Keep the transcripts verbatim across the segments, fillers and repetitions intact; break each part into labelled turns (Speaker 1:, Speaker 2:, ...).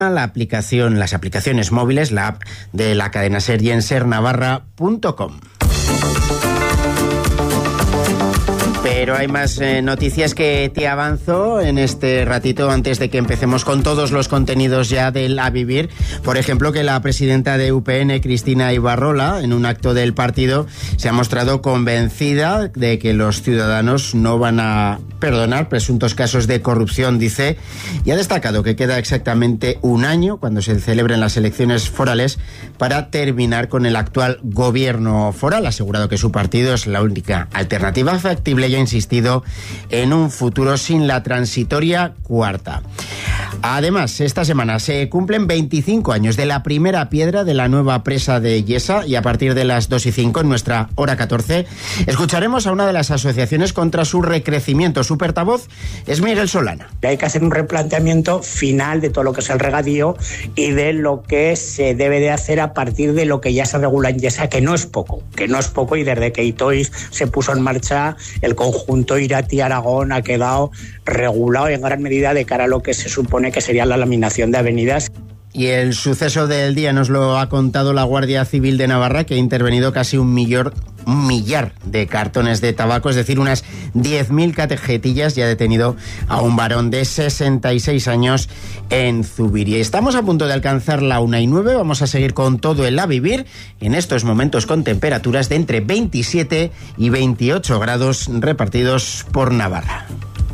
Speaker 1: la aplicación, las aplicaciones móviles, la app de la cadena SER y en ser navarra punto com. Pero hay más eh, noticias que te avanzo en este ratito antes de que empecemos con todos los contenidos ya del A Vivir. Por ejemplo, que la presidenta de U P N, Cristina Ibarrola, en un acto del partido, se ha mostrado convencida de que los ciudadanos no van a perdonar presuntos casos de corrupción, dice, y ha destacado que queda exactamente un año, cuando se celebren las elecciones forales, para terminar con el actual gobierno foral. Ha asegurado que su partido es la única alternativa factible y ha insistido en un futuro sin la transitoria cuarta. Además, esta semana se cumplen veinticinco años de la primera piedra de la nueva presa de Yesa, y a partir de las dos y cinco, en nuestra hora catorce, escucharemos a una de las asociaciones contra su recrecimiento. Su portavoz es Miguel Solana.
Speaker 2: Hay que hacer un replanteamiento final de todo lo que es el regadío y de lo que se debe de hacer a partir de lo que ya se regula en Yesa, que no es poco, que no es poco, y desde que Itoiz se puso en marcha, el conjunto Irati-Aragón ha quedado regulado en gran medida de cara a lo que se supone que sería la laminación de avenidas.
Speaker 1: Y el suceso del día nos lo ha contado la Guardia Civil de Navarra, que ha intervenido casi un millón, un millar de cartones de tabaco, es decir, unas diez mil cajetillas, y ha detenido a un varón de sesenta y seis años en Zubiría. Estamos a punto de alcanzar la una y nueve, vamos a seguir con todo el A Vivir, en estos momentos con temperaturas de entre veintisiete y veintiocho grados repartidos por Navarra.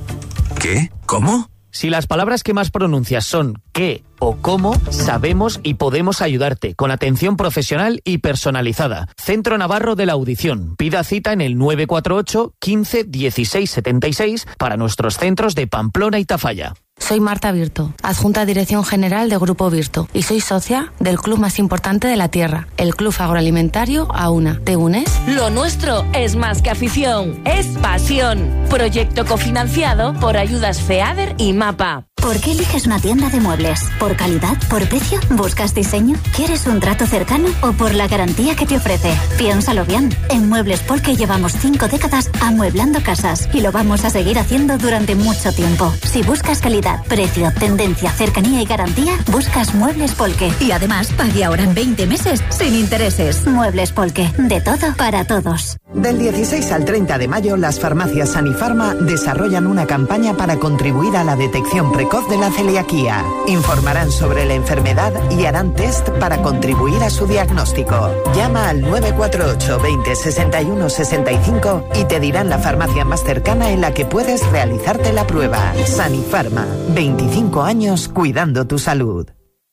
Speaker 3: ¿Qué? ¿Cómo?
Speaker 4: Si las palabras que más pronuncias son qué o cómo, sabemos y podemos ayudarte con atención profesional y personalizada. Centro Navarro de la Audición. Pida cita en el nueve cuatro ocho, quince, dieciséis, setenta y seis para nuestros centros de Pamplona y Tafalla.
Speaker 5: Soy Marta Virto, adjunta Dirección General de Grupo Virto, y soy socia del club más importante de la tierra, el Club Agroalimentario AUNA. ¿Te unes?
Speaker 6: Lo nuestro es más que afición, es pasión. Proyecto cofinanciado por ayudas FEADER y MAPA.
Speaker 7: ¿Por qué eliges una tienda de muebles? ¿Por calidad? ¿Por precio? ¿Buscas diseño? ¿Quieres un trato cercano? ¿O por la garantía que te ofrece? Piénsalo bien. En Muebles Polke llevamos cinco décadas amueblando casas y lo vamos a seguir haciendo durante mucho tiempo. Si buscas calidad, precio, tendencia, cercanía y garantía, buscas Muebles Polke.
Speaker 8: Y además, pague ahora en veinte meses sin intereses.
Speaker 7: Muebles Polke. De todo para todos.
Speaker 9: Del dieciséis al treinta de mayo, las farmacias Sanifarma desarrollan una campaña para contribuir a la detección precoz de la celiaquía. Informarán sobre la enfermedad y harán test para contribuir a su diagnóstico. Llama al nueve cuatro ocho, veinte, sesenta y uno, sesenta y cinco y te dirán la farmacia más cercana en la que puedes realizarte la prueba. Sanifarma, veinticinco años cuidando tu salud.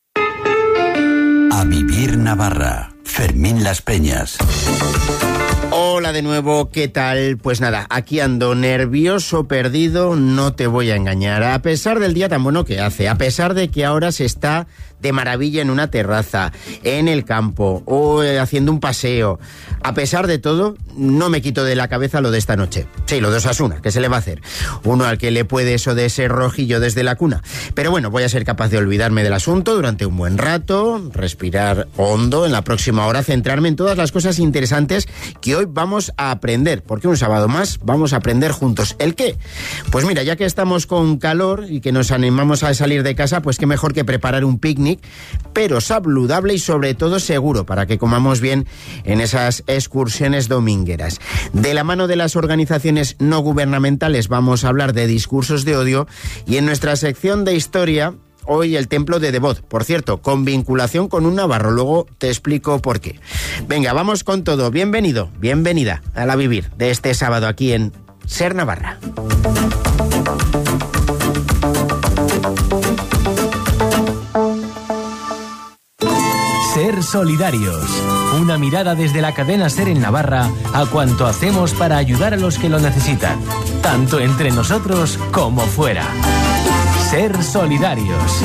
Speaker 3: A Vivir Navarra. Fermín Las Peñas.
Speaker 1: Hola de nuevo, ¿qué tal? Pues nada, aquí ando nervioso, perdido, no te voy a engañar. A pesar del día tan bueno que hace, a pesar de que ahora se está de maravilla en una terraza, en el campo o eh, haciendo un paseo, a pesar de todo, no me quito de la cabeza lo de esta noche. Sí, lo de Osasuna, ¿qué se le va a hacer? Uno al que le puede eso de ser rojillo desde la cuna. Pero bueno, voy a ser capaz de olvidarme del asunto durante un buen rato, respirar hondo, en la próxima hora centrarme en todas las cosas interesantes que hoy vamos a aprender, porque un sábado más vamos a aprender juntos. ¿El qué? Pues mira, ya que estamos con calor y que nos animamos a salir de casa, pues qué mejor que preparar un picnic, pero saludable y sobre todo seguro, para que comamos bien en esas excursiones domingueras. De la mano de las organizaciones no gubernamentales vamos a hablar de discursos de odio, y en nuestra sección de historia hoy el templo de Devot, por cierto, con vinculación con un navarro, luego te explico por qué. Venga, vamos con todo. Bienvenido, bienvenida a la Vivir de este sábado aquí en Ser Navarra.
Speaker 10: Ser solidarios. Una mirada desde la cadena SER en Navarra a cuanto hacemos para ayudar a los que lo necesitan, tanto entre nosotros como fuera. Ser solidarios.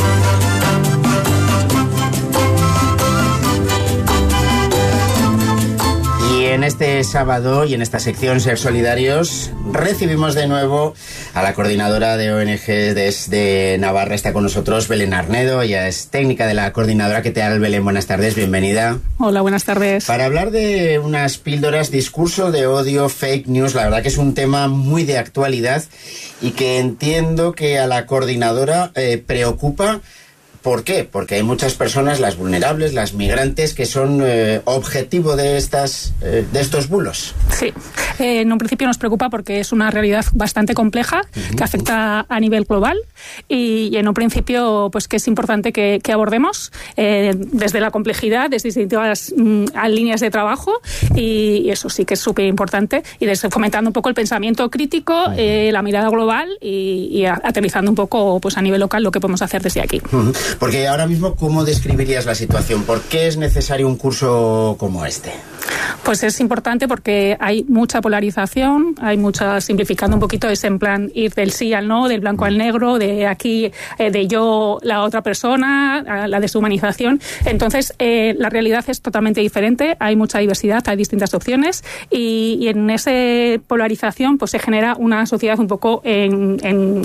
Speaker 1: Y en este sábado y en esta sección Ser Solidarios recibimos de nuevo a la coordinadora de O N G desde Navarra. Está con nosotros Belén Arnedo, ella es técnica de la coordinadora. ¿Qué tal, Belén? Buenas tardes, bienvenida.
Speaker 11: Hola, buenas tardes.
Speaker 1: Para hablar de unas píldoras, discurso de odio, fake news, la verdad que es un tema muy de actualidad y que entiendo que a la coordinadora eh, preocupa ¿Por qué? Porque hay muchas personas, las vulnerables, las migrantes, que son eh, objetivo de estas eh, de estos bulos.
Speaker 11: Sí, eh, en un principio nos preocupa porque es una realidad bastante compleja uh-huh. que afecta a nivel global y, y en un principio pues que es importante que, que abordemos eh, desde la complejidad, desde distintas mm, líneas de trabajo y, y eso sí que es súper importante y desde fomentando un poco el pensamiento crítico, uh-huh. eh, la mirada global y, y aterrizando un poco pues a nivel local lo que podemos hacer desde aquí.
Speaker 1: Uh-huh. Porque ahora mismo, ¿cómo describirías la situación? ¿Por qué es necesario un curso como este?
Speaker 11: Pues es importante porque hay mucha polarización, hay mucha, simplificando un poquito, es en plan ir del sí al no, del blanco al negro, de aquí, eh, de yo, la otra persona, la deshumanización. Entonces, eh, la realidad es totalmente diferente, hay mucha diversidad, hay distintas opciones y, y en esa polarización pues se genera una sociedad un poco en, en,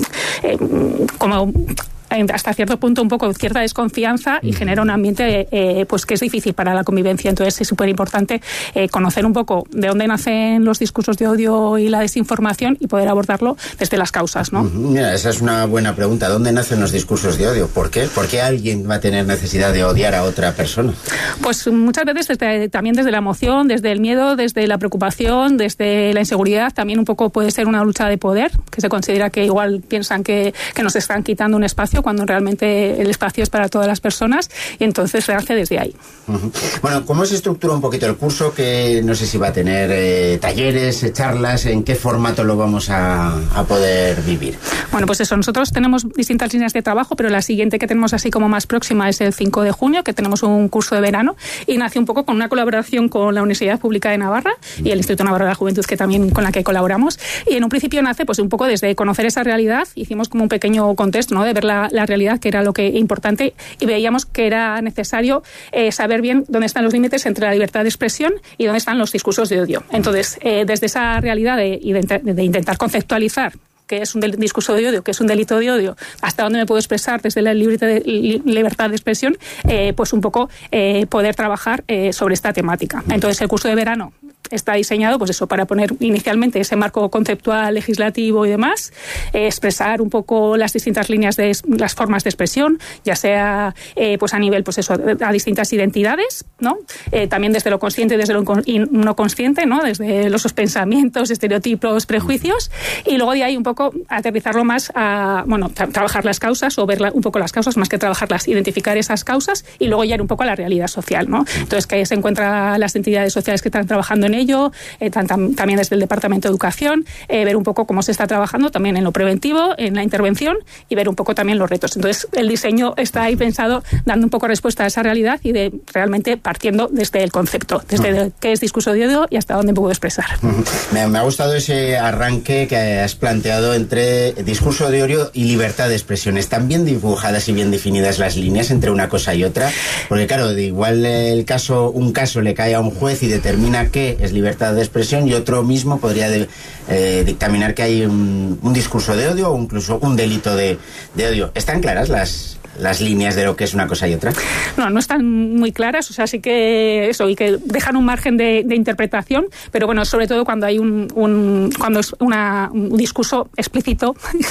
Speaker 11: en como hasta cierto punto un poco cierta desconfianza y genera un ambiente eh, pues que es difícil para la convivencia. Entonces es súper importante eh, conocer un poco de dónde nacen los discursos de odio y la desinformación y poder abordarlo desde las causas, ¿no?
Speaker 1: Mira, esa es una buena pregunta. ¿Dónde nacen los discursos de odio? ¿Por qué? ¿Por qué alguien va a tener necesidad de odiar a otra persona?
Speaker 11: Pues muchas veces desde, también desde la emoción, desde el miedo, desde la preocupación, desde la inseguridad. También un poco puede ser una lucha de poder, que se considera que igual piensan que, que nos están quitando un espacio cuando realmente el espacio es para todas las personas y entonces se hace desde ahí.
Speaker 1: Uh-huh. Bueno, ¿cómo se estructura un poquito el curso? Que no sé si va a tener eh, talleres, eh, charlas, ¿en qué formato lo vamos a, a poder vivir?
Speaker 11: Bueno, pues eso, nosotros tenemos distintas líneas de trabajo, pero la siguiente que tenemos así como más próxima es el cinco de junio, que tenemos un curso de verano y nace un poco con una colaboración con la Universidad Pública de Navarra y el Instituto Navarro de la Juventud, que también con la que colaboramos, y en un principio nace pues un poco desde conocer esa realidad, hicimos como un pequeño contexto, ¿no?, de ver la, la realidad, que era lo que importante, y veíamos que era necesario eh, saber bien dónde están los límites entre la libertad de expresión y dónde están los discursos de odio. Entonces, eh, desde esa realidad de, de, de intentar conceptualizar qué es un del, discurso de odio, qué es un delito de odio, hasta dónde me puedo expresar desde la libertad de, li, libertad de expresión, eh, pues un poco eh, poder trabajar eh, sobre esta temática. Entonces, el curso de verano está diseñado, pues eso, para poner inicialmente ese marco conceptual, legislativo y demás, eh, expresar un poco las distintas líneas de las formas de expresión, ya sea eh, pues a nivel, pues eso, a distintas identidades, ¿no? Eh, también desde lo consciente y desde lo no consciente, ¿no? Desde los pensamientos, estereotipos, prejuicios, y luego de ahí un poco aterrizarlo más a, bueno, tra- trabajar las causas o ver la, un poco las causas, más que trabajarlas, identificar esas causas y luego llegar un poco a la realidad social, ¿no? Entonces, que ahí se encuentran las entidades sociales que están trabajando en ello, eh, tan, tam, también desde el Departamento de Educación, eh, ver un poco cómo se está trabajando también en lo preventivo, en la intervención y ver un poco también los retos. Entonces, el diseño está ahí pensado dando un poco respuesta a esa realidad y de realmente partiendo desde el concepto, desde uh-huh. qué es discurso de odio y hasta dónde puedo expresar.
Speaker 1: Uh-huh. Me, me ha gustado ese arranque que has planteado entre discurso de odio y libertad de expresión. ¿Están bien dibujadas y bien definidas las líneas entre una cosa y otra? Porque claro, de igual el caso, un caso le cae a un juez y determina qué es libertad de expresión y otro mismo podría de, eh, dictaminar que hay un, un discurso de odio o incluso un delito de, de odio. ¿Están claras las las líneas de lo que es una cosa y otra?
Speaker 11: No, no están muy claras, o sea, sí que eso, y que dejan un margen de, de interpretación, pero bueno, sobre todo cuando hay un, un cuando es una, un discurso explícito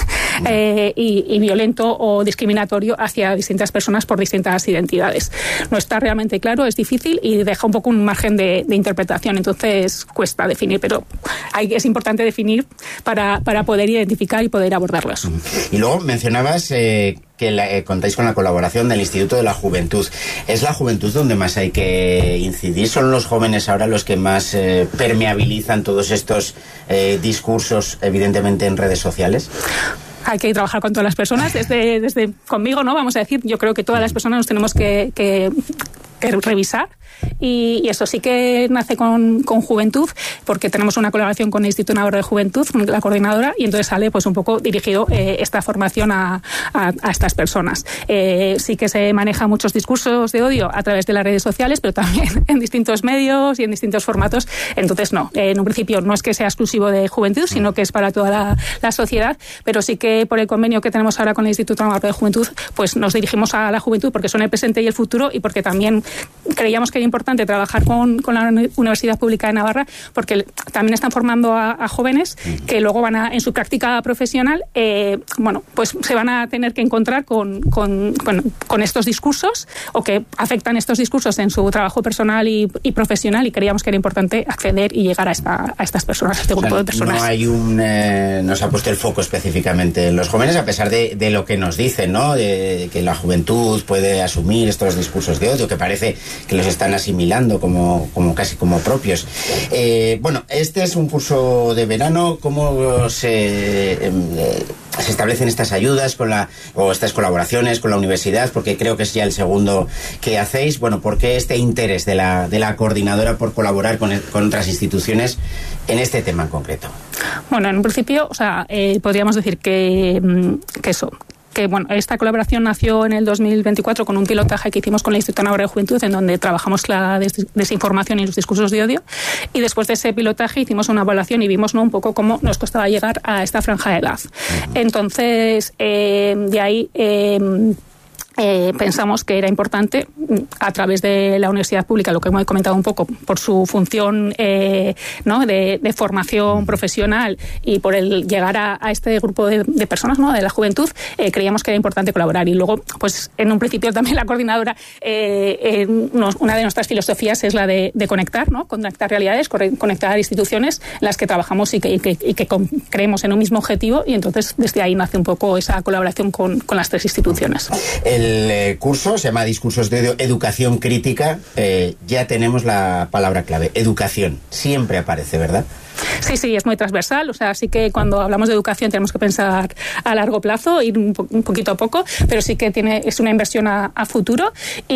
Speaker 11: eh, y, y violento o discriminatorio hacia distintas personas por distintas identidades. No está realmente claro, es difícil y deja un poco un margen de, de interpretación, entonces cuesta definir, pero hay, es importante definir para, para poder identificar y poder abordarlos.
Speaker 1: Y luego mencionabas eh, que la, eh, contáis con la colaboración del Instituto de la Juventud. ¿Es la juventud donde más hay que incidir? ¿Son los jóvenes ahora los que más eh, permeabilizan todos estos eh, discursos, evidentemente, en redes sociales?
Speaker 11: Hay que trabajar con todas las personas, desde, desde conmigo, ¿no? Vamos a decir, yo creo que todas las personas nos tenemos que, que, que revisar. Y, y eso sí que nace con, con Juventud, porque tenemos una colaboración con el Instituto Navarro de Juventud, la coordinadora, y entonces sale pues un poco dirigido eh, esta formación a, a, a estas personas. Eh, sí que se manejan muchos discursos de odio a través de las redes sociales, pero también en distintos medios y en distintos formatos. Entonces no, eh, en un principio no es que sea exclusivo de Juventud, sino que es para toda la, la sociedad, pero sí que por el convenio que tenemos ahora con el Instituto Navarro de Juventud, pues nos dirigimos a la juventud porque son el presente y el futuro y porque también creíamos que era importante trabajar con, con la Universidad Pública de Navarra porque también están formando a, a jóvenes que luego van a, en su práctica profesional, eh, bueno, pues se van a tener que encontrar con, con, con, con estos discursos o que afectan estos discursos en su trabajo personal y, y profesional, y creíamos que era importante acceder y llegar a, esta, a estas personas, a este grupo, o sea, de personas.
Speaker 1: No hay un... Eh, no se ha puesto el foco específicamente en los jóvenes, a pesar de, de lo que nos dicen, ¿no? De que la juventud puede asumir estos discursos de odio, que parece que los están asimilando como, como casi como propios. Eh, bueno, este es un curso de verano. ¿Cómo se, eh, se establecen estas ayudas con la, o estas colaboraciones con la universidad? Porque creo que es ya el segundo que hacéis. Bueno, ¿por qué este interés de la, de la coordinadora por colaborar con, con otras instituciones en este tema en concreto?
Speaker 11: Bueno, en un principio, o sea, eh, podríamos decir que, que eso... que bueno, esta colaboración nació en el dos mil veinticuatro con un pilotaje que hicimos con la Instituto Navarro de Juventud, en donde trabajamos la des- desinformación y los discursos de odio, y después de ese pilotaje hicimos una evaluación y vimos, ¿no?, un poco cómo nos costaba llegar a esta franja de edad. Entonces, eh, de ahí... Eh, Eh, pensamos que era importante, a través de la universidad pública, lo que hemos comentado un poco, por su función eh, ¿no? de, de formación profesional y por el llegar a, a este grupo de, de personas, ¿no?, de la juventud, eh, creíamos que era importante colaborar. Y luego, pues en un principio también la coordinadora, eh, eh, nos, una de nuestras filosofías es la de, de conectar, ¿no? Conectar realidades, conectar instituciones en las que trabajamos y que, y que, y que con, creemos en un mismo objetivo, y entonces desde ahí nace un poco esa colaboración con, con las tres instituciones.
Speaker 1: El El eh, curso se llama Discursos de Educación Crítica. Eh, ya tenemos la palabra clave, educación. Siempre aparece, ¿verdad?
Speaker 11: Sí, sí, es muy transversal. O sea, sí que cuando hablamos de educación tenemos que pensar a largo plazo, ir un, po- un poquito a poco, pero sí que tiene, es una inversión a, a futuro,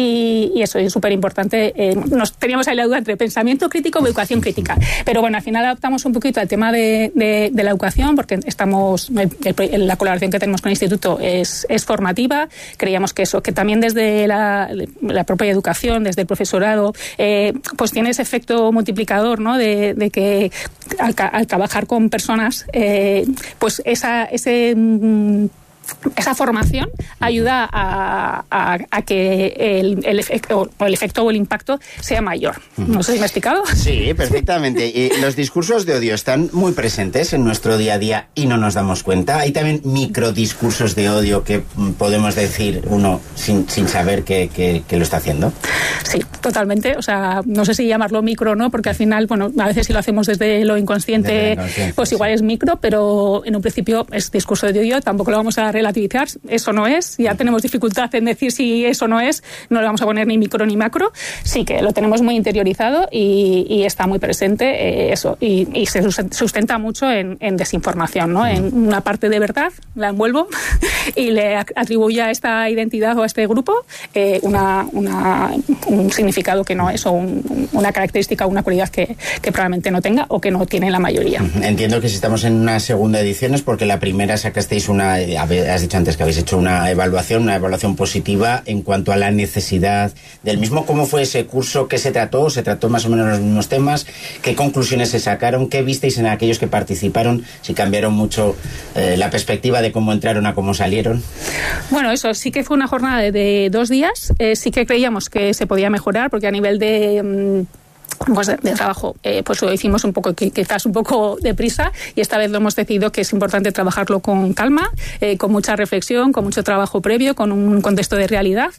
Speaker 11: y, y eso es súper importante. Eh, nos teníamos ahí la duda entre pensamiento crítico o educación crítica. Pero bueno, al final adaptamos un poquito al tema de, de, de la educación, porque estamos, el, el, la colaboración que tenemos con el instituto es, es formativa. Creíamos que eso, que también desde la, la propia educación, desde el profesorado, eh, pues tiene ese efecto multiplicador, ¿no? De, de que Al, al trabajar con personas, eh, pues esa, ese, mm, esa formación ayuda a, a, a que el, el, efecto, o el efecto o el impacto sea mayor. No sé si me he explicado.
Speaker 1: Sí, perfectamente. Y los discursos de odio están muy presentes en nuestro día a día y no nos damos cuenta. Hay también microdiscursos de odio que podemos decir uno sin, sin saber que, que, que lo está haciendo.
Speaker 11: Sí, totalmente. O sea, no sé si llamarlo micro o no, porque al final, bueno, a veces si lo hacemos desde lo inconsciente, desde la inconsciencia, pues igual sí. Es micro, pero en un principio es discurso de odio, tampoco lo vamos a relativizar. Eso no es, ya tenemos dificultad en decir si eso no es, no le vamos a poner ni micro ni macro. Sí que lo tenemos muy interiorizado y, y está muy presente, eh, eso, y, y se sustenta mucho en, en desinformación, ¿no? En una parte de verdad, la envuelvo y le atribuye a esta identidad o a este grupo eh, una, una, un significado que no es, o un, una característica o una cualidad que, que probablemente no tenga o que no tiene la mayoría.
Speaker 1: Entiendo que si estamos en una segunda edición es porque la primera sacasteis una, has dicho antes que habéis hecho una evaluación, una evaluación positiva en cuanto a la necesidad del mismo. ¿Cómo fue ese curso? ¿Qué se trató? ¿Se trató más o menos los mismos temas? ¿Qué conclusiones se sacaron? ¿Qué visteis en aquellos que participaron? ¿Si cambiaron mucho eh, la perspectiva de cómo entraron a cómo salieron?
Speaker 11: Bueno, eso sí que fue una jornada de, de dos días. Eh, sí que creíamos que se podía mejorar, porque a nivel de... Mmm, pues de, de trabajo, eh, pues lo hicimos un poco, quizás un poco deprisa, y esta vez lo hemos decidido que es importante trabajarlo con calma, eh, con mucha reflexión, con mucho trabajo previo, con un contexto de realidad,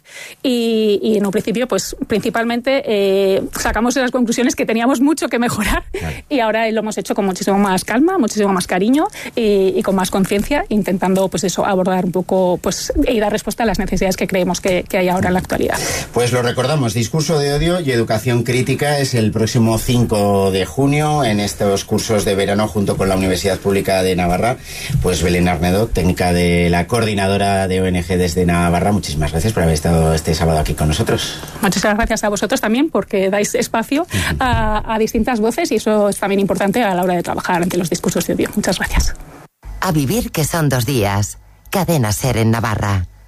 Speaker 11: y, y en un principio, pues principalmente eh, sacamos las conclusiones que teníamos mucho que mejorar, claro. Y ahora lo hemos hecho con muchísimo más calma, muchísimo más cariño y, y con más conciencia, intentando pues eso, abordar un poco pues y dar respuesta a las necesidades que creemos que, que hay ahora en la actualidad.
Speaker 1: Pues lo recordamos, Discurso de Odio y Educación Crítica es el próximo cinco de junio en estos cursos de verano junto con la Universidad Pública de Navarra. Pues Belén Arnedo, técnica de la coordinadora de O N G desde Navarra, muchísimas gracias por haber estado este sábado aquí con nosotros.
Speaker 11: Muchas gracias a vosotros también, porque dais espacio uh-huh. a, a distintas voces, y eso es también importante a la hora de trabajar ante los discursos de odio. Muchas gracias.
Speaker 12: A vivir, que son dos días. Cadena SER en Navarra.